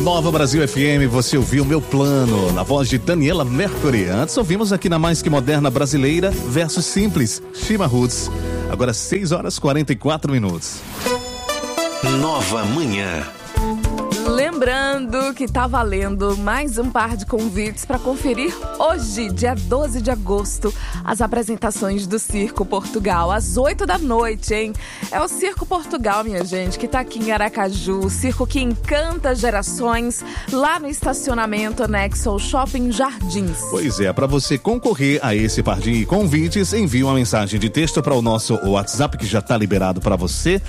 Nova Brasil FM, você ouviu Meu Plano, na voz de Daniela Mercury. Antes ouvimos aqui na Mais Que Moderna Brasileira, Versos Simples, Shima Roots. Agora 6h44. Nova Manhã. Lembrando que tá valendo mais um par de convites para conferir hoje, dia 12 de agosto, as apresentações do Circo Portugal, às 8 da noite, hein? É o Circo Portugal, minha gente, que tá aqui em Aracaju, circo que encanta gerações, lá no estacionamento anexo ao Shopping Jardins. Pois é, para você concorrer a esse par de convites, envie uma mensagem de texto para o nosso WhatsApp, que já tá liberado para você,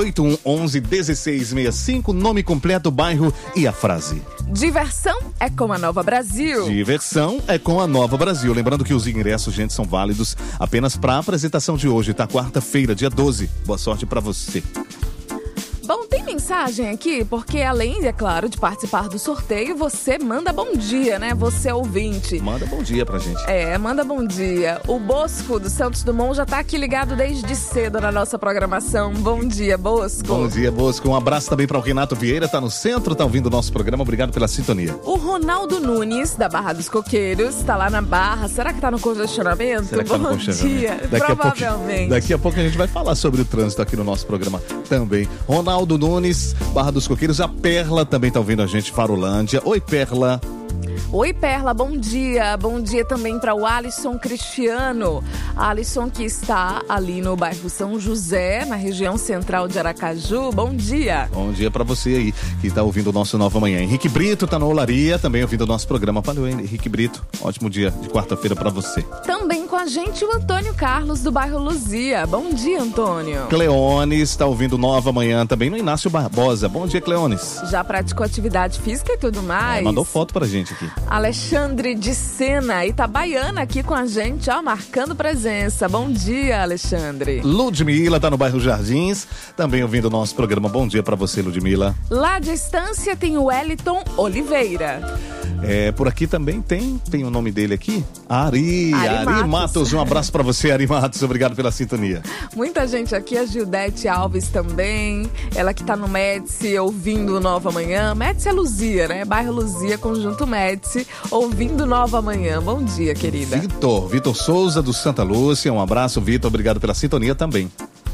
8111-1665, nome completo, bairro e a frase. Diversão é com a Nova Brasil. Diversão é com a Nova Brasil. Lembrando que os ingressos, gente, são válidos apenas para a apresentação de hoje, tá? Quarta-feira, dia 12. Boa sorte para você. Bom, tem mensagem aqui, porque além, é claro, de participar do sorteio, você manda bom dia, né? Você ouvinte. Manda bom dia pra gente. Manda bom dia. O Bosco do Santos Dumont já tá aqui ligado desde cedo na nossa programação. Bom dia, Bosco. Bom dia, Bosco. Um abraço também para o Renato Vieira, tá no centro, tá ouvindo o nosso programa. Obrigado pela sintonia. O Ronaldo Nunes, da Barra dos Coqueiros, tá lá na Barra. Será que tá no congestionamento? Será que tá no congestionamento? Dia. Provavelmente. Daqui a pouco a gente vai falar sobre o trânsito aqui no nosso programa também. Ronaldo Nunes, Barra dos Coqueiros, a Perla também tá ouvindo a gente, Farolândia. Oi, Perla. Oi, Perla, bom dia. Bom dia também para o Alisson Cristiano. Alisson que está ali no bairro São José, na região central de Aracaju. Bom dia. Bom dia para você aí que está ouvindo o nosso Nova Manhã. Henrique Brito tá na Olaria, também ouvindo o nosso programa. Valeu, Henrique Brito. Ótimo dia de quarta-feira para você. Também com a gente o Antônio Carlos do bairro Luzia. Bom dia, Antônio. Cleones está ouvindo Nova Manhã também no Inácio Barbosa. Bom dia, Cleones. Já praticou atividade física e tudo mais? Mandou foto pra gente aqui. Alexandre de Sena, Itabaiana, aqui com a gente, ó, marcando presença. Bom dia, Alexandre. Ludmila tá no bairro Jardins, também ouvindo o nosso programa. Bom dia pra você, Ludmila. Lá de Estância tem o Wellington Oliveira. Por aqui também tem o nome dele aqui, Ari Matos. Um abraço pra você, Ari Matos, obrigado pela sintonia. Muita gente aqui, a Gildete Alves também, ela que tá no Médici, ouvindo Nova Manhã. Médici é Luzia, né? Bairro Luzia, Conjunto Médici, ouvindo Nova Manhã. Bom dia, querida. Vitor Souza do Santa Lúcia, um abraço, Vitor, obrigado pela sintonia também.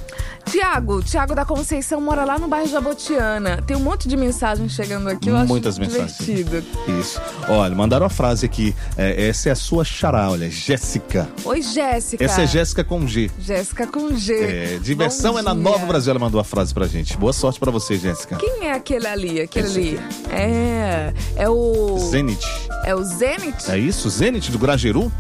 Tiago da Conceição mora lá no bairro Jabotiana. Tem um monte de mensagens chegando aqui, eu acho muitas mensagens. Divertido. Isso. Olha, mandaram a frase aqui, essa é a sua xará, olha, Jéssica. Oi, Jéssica. Essa é Jéssica com G. Jéssica com G. Diversão é na Nova Brasil, ela mandou a frase pra gente. Boa sorte pra você, Jéssica. Quem é aquele ali? É o... Zenit. É o Zenit? É isso? Zenit do Grajeru?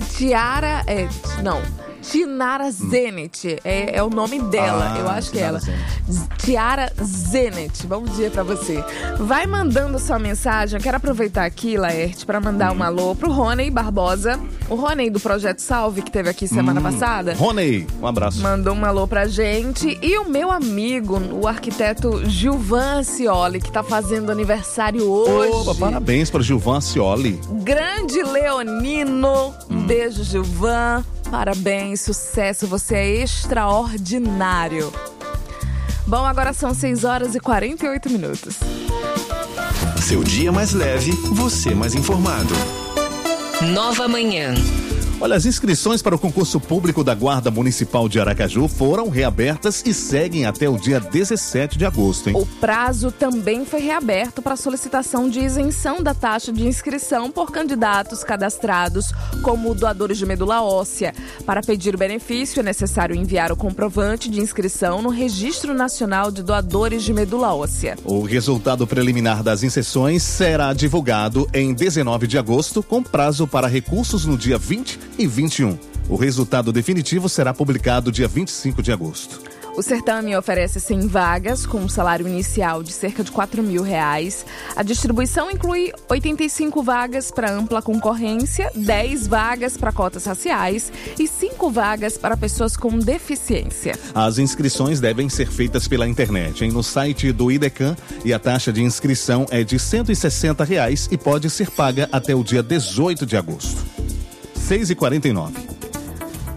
Tinara Zenit, é o nome dela, eu acho que é ela. Tiara Zenit, bom dia pra você. Vai mandando sua mensagem, eu quero aproveitar aqui, Laerte, pra mandar um alô pro Rony Barbosa, o Rony do Projeto Salve, que teve aqui semana passada. Rony, um abraço. Mandou um alô pra gente. E o meu amigo, o arquiteto Gilvan Cioli, que tá fazendo aniversário hoje. Opa, parabéns para Gilvan Cioli. Grande leonino, beijo, Gilvan. Parabéns, sucesso, você é extraordinário. Bom, agora são 6h48. Seu dia mais leve, você mais informado. Nova Manhã. Olha, as inscrições para o concurso público da Guarda Municipal de Aracaju foram reabertas e seguem até o dia 17 de agosto, hein? O prazo também foi reaberto para solicitação de isenção da taxa de inscrição por candidatos cadastrados como doadores de medula óssea. Para pedir o benefício, é necessário enviar o comprovante de inscrição no Registro Nacional de Doadores de Medula Óssea. O resultado preliminar das inscrições será divulgado em 19 de agosto, com prazo para recursos no dia 20 e 21. O resultado definitivo será publicado dia 25 de agosto. O certame oferece 100 vagas com um salário inicial de cerca de R$4.000. A distribuição inclui 85 vagas para ampla concorrência, 10 vagas para cotas raciais e 5 vagas para pessoas com deficiência. As inscrições devem ser feitas pela internet, no site do IDECAM, e a taxa de inscrição é de R$160 e pode ser paga até o dia 18 de agosto. 6h49. O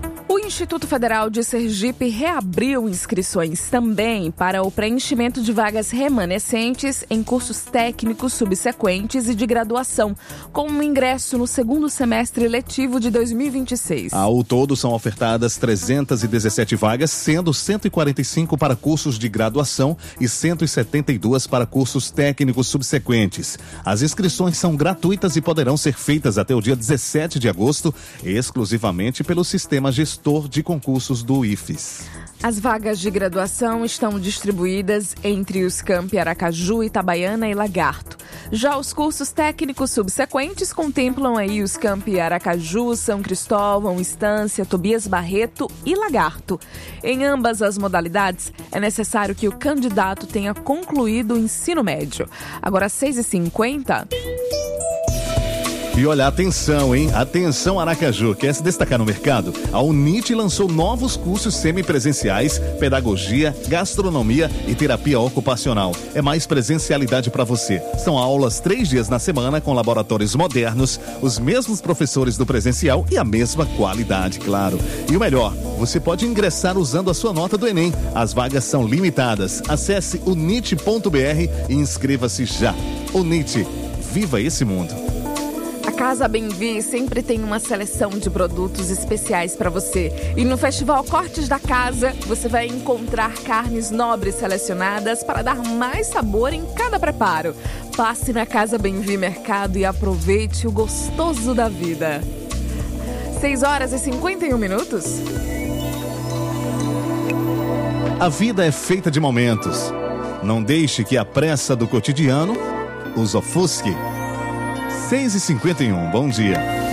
Instituto Federal de Sergipe reabriu inscrições também para o preenchimento de vagas remanescentes em cursos técnicos subsequentes e de graduação, com um ingresso no segundo semestre letivo de 2026. Ao todo, são ofertadas 317 vagas, sendo 145 para cursos de graduação e 172 para cursos técnicos subsequentes. As inscrições são gratuitas e poderão ser feitas até o dia 17 de agosto, exclusivamente pelo Sistema Gestor de Concursos do IFES. As vagas de graduação estão distribuídas entre os campi Aracaju, Itabaiana e Lagarto. Já os cursos técnicos subsequentes contemplam aí os campi Aracaju, São Cristóvão, Estância, Tobias Barreto e Lagarto. Em ambas as modalidades, é necessário que o candidato tenha concluído o ensino médio. Agora, às 6h50... E olha, atenção, hein? Atenção, Aracaju, quer se destacar no mercado? A UNIT lançou novos cursos semipresenciais, pedagogia, gastronomia e terapia ocupacional. É mais presencialidade para você. São aulas 3 dias na semana com laboratórios modernos, os mesmos professores do presencial e a mesma qualidade, claro. E o melhor, você pode ingressar usando a sua nota do Enem. As vagas são limitadas. Acesse unit.br e inscreva-se já. UNIT, viva esse mundo. A Casa Bem-Vi sempre tem uma seleção de produtos especiais para você. E no Festival Cortes da Casa, você vai encontrar carnes nobres selecionadas para dar mais sabor em cada preparo. Passe na Casa Bem-Vi Mercado e aproveite o gostoso da vida. 6h51. A vida é feita de momentos. Não deixe que a pressa do cotidiano os ofusque. 6h51, bom dia.